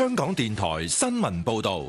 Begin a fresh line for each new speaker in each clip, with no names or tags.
香港電台新聞報道。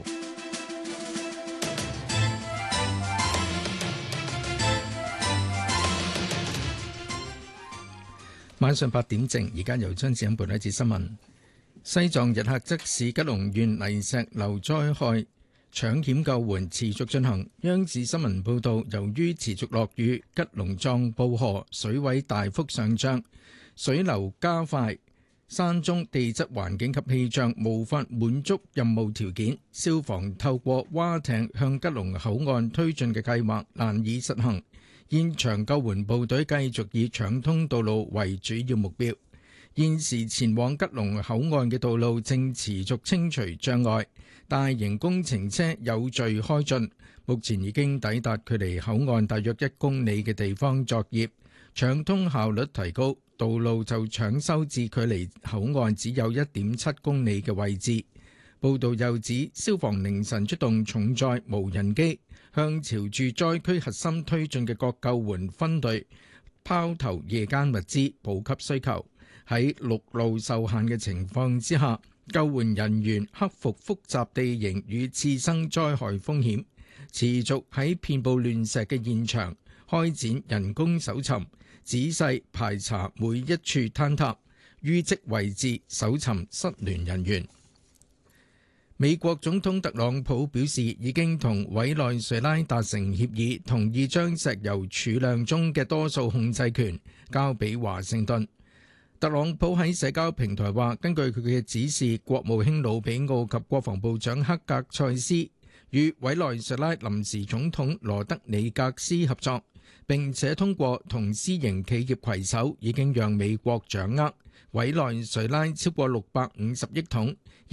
晚上8點正，而家由張子欣報道一節新聞。西藏日喀則市吉隆縣泥石流災害搶險救援持續進行。央視新聞報道，由於持續落雨，吉隆藏布河水位大幅上漲，水流加快，山中地質環境及氣象無法滿足任務條件，消防透過蛙艇向吉隆口岸推進嘅計劃難以實行。現場救援部隊繼續以搶通道路為主要目標。現時前往吉隆口岸嘅道路正持續清除障礙，大型工程車有序開進，目前已經抵達距離口岸大約1公里嘅地方作業，搶通效率提高，道路就搶修至距離口岸只有1.7公里嘅位置。報道又指，消防凌晨出動重載無人機，向朝住災區核心推進嘅各救援分隊拋投夜間物資，補給需求。喺陸路受限嘅情況之下，救援人員克服複雜地形與次生災害風險，持續喺遍佈亂石嘅現場開展人工搜尋，仔細排查每一處坍塌，淤積位置搜尋失聯人員。美國總統特朗普表示，已經同委內瑞拉達成協議，同意將石油儲量中嘅多數控制權交俾華盛頓。特朗普喺社交平台話，根據佢嘅指示，國務卿魯比奧及國防部長克格塞斯與委內瑞拉臨時總統羅德里格斯合作，並且通過同私營企業攜手，已經讓美國掌握委內瑞拉超過650億桶